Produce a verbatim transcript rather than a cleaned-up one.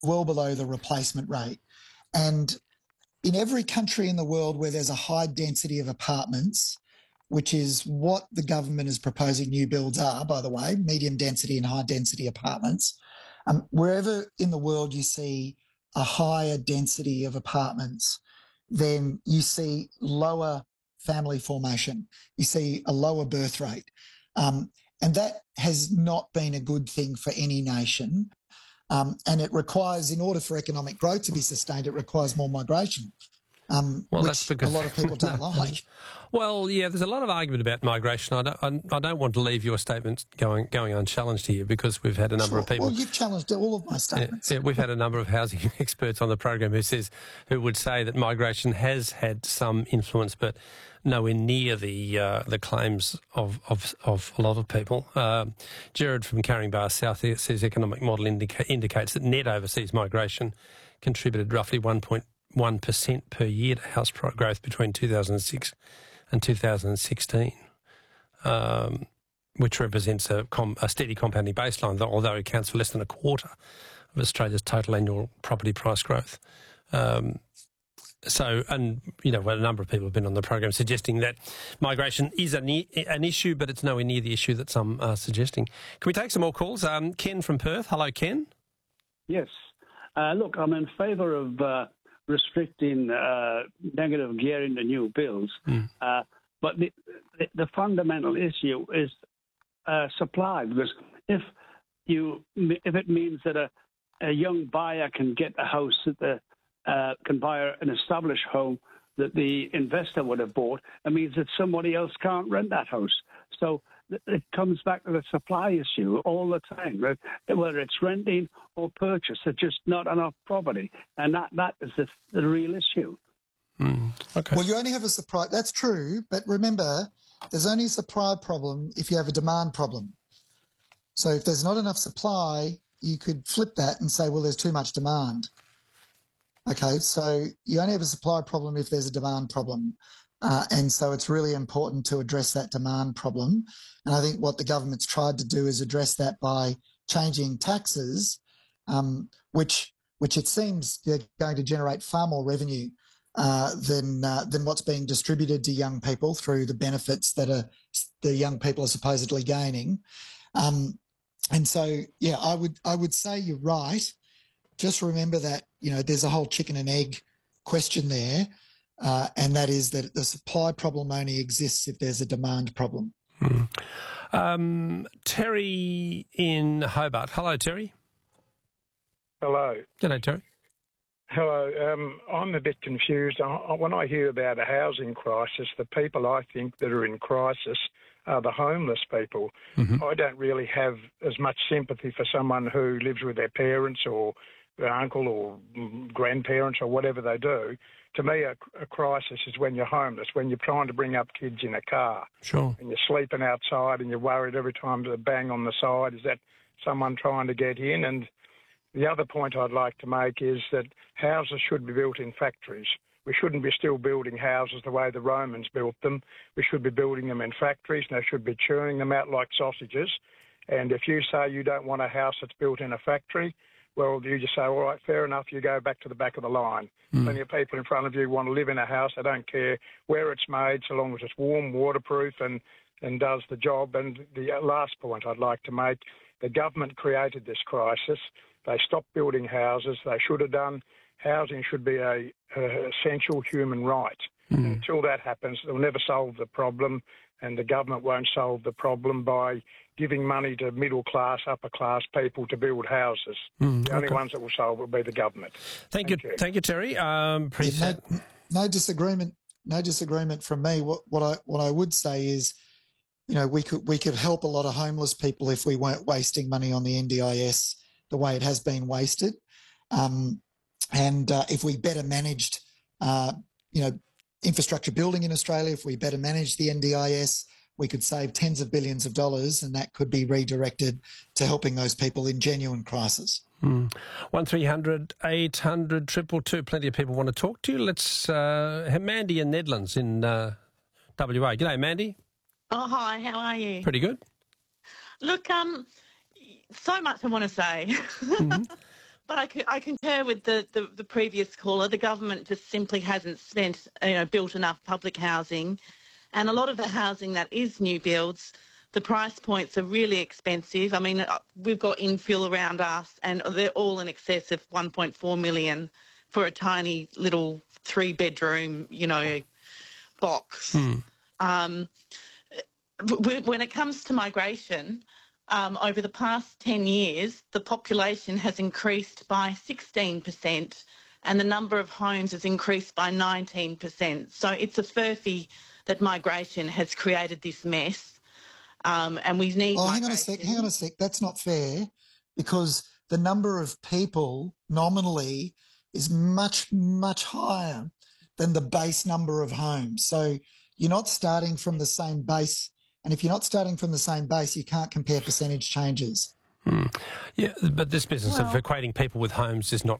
well below the replacement rate. And in every country in the world where there's a high density of apartments, which is what the government is proposing new builds are, by the way, medium density and high density apartments, um, wherever in the world you see a higher density of apartments, then you see lower family formation, you see a lower birth rate. Um, and that has not been a good thing for any nation. Um, and it requires, in order for economic growth to be sustained, it requires more migration. Um, well, which that's because a lot of people don't like. Well, yeah, there's a lot of argument about migration. I don't, I, I don't want to leave your statements going going unchallenged here, because we've had a number Sure. of people. Well, you've challenged all of my statements. Yeah, yeah, we've had a number of housing experts on the program who says who would say that migration has had some influence, but nowhere near the uh, the claims of, of of a lot of people. Uh, Gerard from Carringbar South says economic model indica- indicates that net overseas migration contributed roughly one point one percent per year to house price growth between two thousand six and two thousand sixteen, um, which represents a, com- a steady compounding baseline, although it accounts for less than a quarter of Australia's total annual property price growth. Um, so, and, you know, well, a number of people have been on the program suggesting that migration is an, I- an issue, but it's nowhere near the issue that some are suggesting. Can we take some more calls? Um, Ken from Perth. Hello, Ken. Yes. Uh, look, I'm in favour of uh, restricting uh, negative gear in the new builds, mm. uh, but the, the, the fundamental issue is uh, supply. Because if you if it means that a, a young buyer can get a house that the uh, can buy an established home that the investor would have bought, it means that somebody else can't rent that house. So it comes back to the supply issue all the time, right? Whether it's renting or purchase, there's just not enough property. And that, that is the, the real issue. Mm, okay. Well, you only have a supply. That's true. But remember, there's only a supply problem if you have a demand problem. So if there's not enough supply, you could flip that and say, well, there's too much demand. Okay, so you only have a supply problem if there's a demand problem. Uh, and so it's really important to address that demand problem. And I think what the government's tried to do is address that by changing taxes, um, which which it seems they're going to generate far more revenue uh, than uh, than what's being distributed to young people through the benefits that are, the young people are supposedly gaining. Um, and so, yeah, I would I would say you're right. Just remember that, you know, there's a whole chicken and egg question there. Uh, and that is that the supply problem only exists if there's a demand problem. Hmm. Um, Terry in Hobart. Hello, Terry. Hello. G'day, Terry. Hello. Um, I'm a bit confused. I, when I hear about a housing crisis, the people I think that are in crisis are the homeless people. Mm-hmm. I don't really have as much sympathy for someone who lives with their parents or their uncle or grandparents or whatever they do. To me, a, a crisis is when you're homeless, when you're trying to bring up kids in a car. Sure. And you're sleeping outside and you're worried every time there's a bang on the side. Is that someone trying to get in? And the other point I'd like to make is that houses should be built in factories. We shouldn't be still building houses the way the Romans built them. We should be building them in factories, and they should be churning them out like sausages. And if you say you don't want a house that's built in a factory, well, you just say, all right, fair enough, you go back to the back of the line. Mm. Plenty of people in front of you want to live in a house. They don't care where it's made, so long as it's warm, waterproof, and, and does the job. And the last point I'd like to make, the government created this crisis. They stopped building houses. They should have done. Housing should be a, a essential human right. Mm. Until that happens, they'll never solve the problem, and the government won't solve the problem by giving money to middle-class, upper-class people to build houses. Mm, the only okay. ones that will solve it will be the government. Thank, Thank you, you. Thank you, Terry. Um, yeah, no, no disagreement. No disagreement from me. What, what I what I would say is, you know, we could we could help a lot of homeless people if we weren't wasting money on the N D I S the way it has been wasted, um, and uh, if we better managed, uh, you know, infrastructure building in Australia, if we better manage the N D I S, we could save tens of billions of dollars, and that could be redirected to helping those people in genuine crisis. Mm. one three hundred eight hundred two two two. Plenty of people want to talk to you. Let's uh, have Mandy in Nedlands in uh, W A. G'day, Mandy. Oh, hi. How are you? Pretty good. Look, um, so much I want to say. Mm-hmm. But I, I concur with the, the, the previous caller. The government just simply hasn't spent, you know, built enough public housing. And a lot of the housing that is new builds, the price points are really expensive. I mean, we've got infill around us and they're all in excess of one point four million for a tiny little three bedroom, you know, box. Hmm. Um, when it comes to migration, Um, over the past ten years, the population has increased by sixteen percent and the number of homes has increased by nineteen percent. So it's a furphy that migration has created this mess, um, and we need Oh, migration. hang on a sec, hang on a sec. That's not fair, because the number of people nominally is much, much higher than the base number of homes. So you're not starting from the same base. And if you're not starting from the same base, you can't compare percentage changes. Mm. Yeah, but this business well, of equating people with homes is not